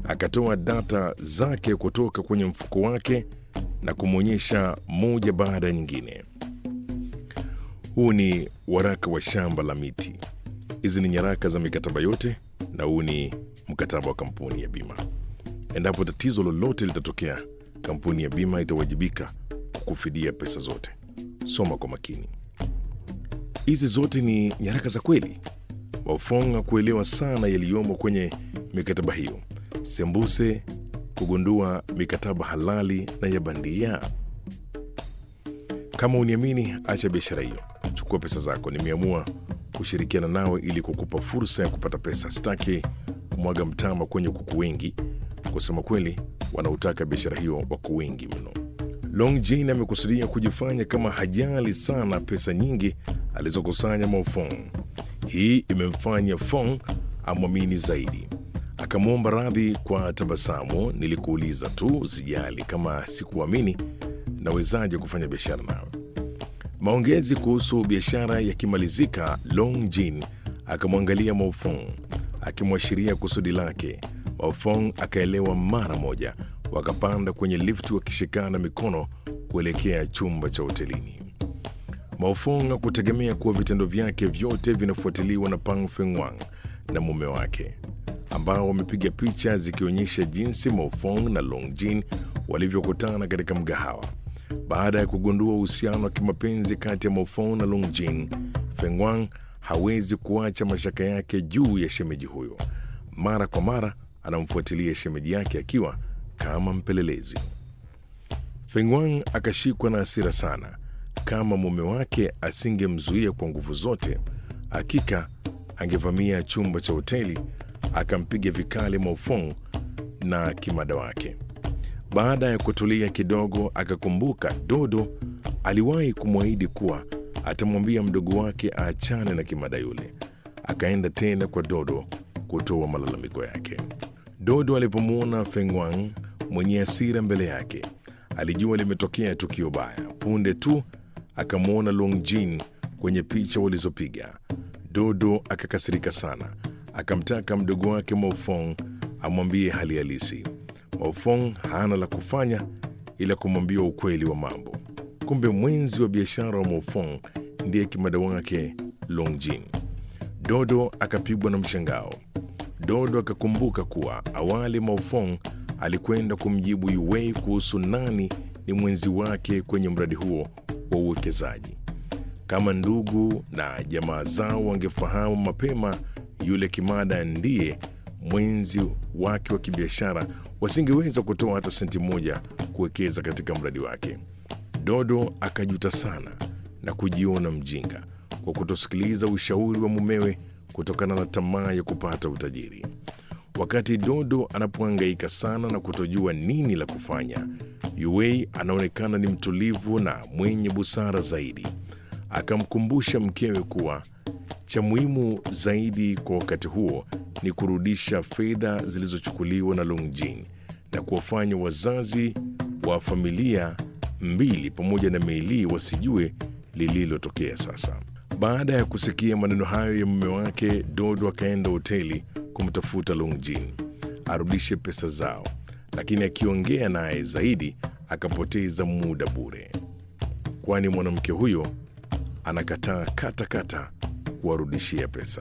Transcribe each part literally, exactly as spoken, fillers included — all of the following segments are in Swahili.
Akatoa data zake kutoka kwenye mfuko wake na kumwonyesha moja baada ya nyingine. Huu ni waraka wa shamba la miti. Hizi ni nyaraka za mikataba yote, na huu ni mkataba wa kampuni ya bima. Endapo tatizo lolote litatokea, kampuni ya bima itawajibika kukufidia pesa zote. Soma kwa makini. Hizi zote ni nyaraka za kweli? Maofong hakuelewa sana yaliyomo kwenye mikataba hiyo. Sembuse kugundua mikataba halali na ya bandia. Kama uniamini, acha biashara hiyo. Chukua pesa zako. Nimeamua kushirikiana nawe ili kukupa fursa ya kupata pesa. Sitaki kumwaga mtama kwenye kuku wengi. Kusema kweli, wanautaka biashara hiyo wako wengi mno. Long Jin amekusudia kujifanya kama hajali sana pesa nyingi alizokusanya Maofong. Hii imemfanya Fong amwamini zaidi. Akamwomba radhi kwa tabasamu. Nilikuuliza tu, usijali. Kama sikuamini, nawezaje kufanya biashara nawe? Maongezi kuhusu biashara yakimalizika, Long Jin akamwangalia Maofong akimwashiria kusudi lake. Maofong akaelewa mara moja. Wakapanda kwenye lifti wakishikana mikono kuelekea chumba cha hotelini. Maofong hakutegemea kuwa vitendo vyake vyote vinafuatiliwa na Pang Fengwang na mume wake, ambao wamepiga picha zikionyesha jinsi Maofong na Long Jin walivyokutana katika mgahawa. Baada ya kugundua uhusiano wa kimapenzi kati ya Maofong na Long Jin, Fengwang hawezi kuacha mashaka yake juu ya shemeji huyo. Mara kwa mara anamfuatilia shemeji yake akiwa kama mpelelezi. Fengwang akashikwa na hasira sana. Kama mume wake asingemzuia kwa nguvu zote, hakika angevamia chumba cha hoteli akampiga vikali Maofong na kimada wake. Baada ya kutulia kidogo, akakumbuka Dodo aliwahi kumwahidi kuwa atamwambia mdogo wake aachane na kimada yule. Akaenda tena kwa Dodo kutoa malalamiko yake. Dodo alipomwona Fengwang mwenye hasira mbele yake, alijua limetokea tukio baya. Punde tu akamwona Long Jin kwenye picha walizopiga. Dodo akakasirika sana. Akamtaka mdogo wake Maofong amwambie hali halisi. Maofong hana la kufanya ila kumwambia ukweli wa mambo. Kumbe mwenzi wa biashara wa Maofong ndiye kimada wake Long Jin. Dodo akapigwa na mshangao. Dodo akakumbuka kuwa awali Maofong alikwenda kumjibu Yue kuhusu nani ni mwenzi wake kwenye mradi huo wa uwekezaji. Kama ndugu na jamaa zao wangefahamu mapema yule kimada ndiye mwenzi wake wa kibiashara, wasingeweza kutoa hata senti moja kuwekeza katika mradi wake. Dodo akajuta sana na kujiona mjinga kwa kutosikiliza ushauri wa mumewe kutokana na tamaa ya kupata utajiri. Wakati Dodo anapohangaika sana na kutojua nini la kufanya, Yue anaonekana ni mtulivu na mwenye busara zaidi. Akamkumbusha mkewe kuwa cha muhimu zaidi kwa wakati huo ni kurudisha fedha zilizochukuliwa na Long Jin na kuwafanya wazazi wa familia mbili pamoja na Meili wasijue lililotokea sasa. Baada ya kusikia maneno hayo ya mume wake, Dodo akaenda hoteli kumtafuta Long Jin arudishe pesa zao, lakini akiongea naye zaidi akapoteza muda bure, kwani mwanamke huyo anakataa kata kata kuwarudishia pesa.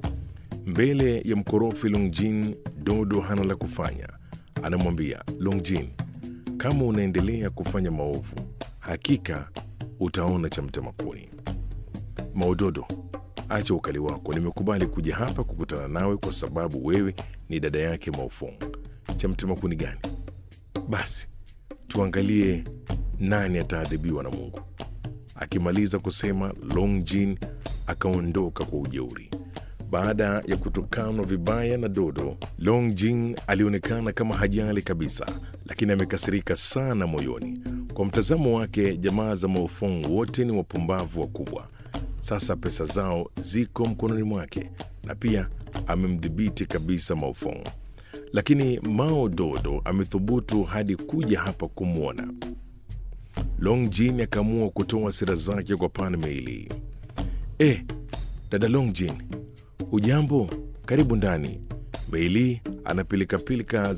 Mbele ya mkorofi Long Jin, Dodo hana la kufanya. Anamwambia Long Jin, kama unaendelea kufanya maovu, hakika utaona cha mtema kuni. Maododo, acha ukali wako. Nimekubali kuja hapa kukutana nawe kwa sababu wewe ni dada yake Maofong. Cha mtema kuni gani? Basi tuangalie nani ataadhibiwa na Mungu. Akimaliza kusema, Long Jin akaondoka kwa ujeuri. Baada ya kutukanwa vibaya na Dodo, Long Jin alionekana kama hajali kabisa, lakini amekasirika sana moyoni. Kwa mtazamo wake, jamaa za Maofong wote ni wapumbavu wakubwa. Sasa pesa zao ziko mkononi mwake na pia amemdhibiti kabisa Maofong. Lakini Mao Dodo amethubutu hadi kuja hapa kumwona. Long Jin akaamua kutoa hasira zake kwa Pan Meili. Eh, dada Long Jin, ujambo? Karibu ndani. Meili anapilika pilika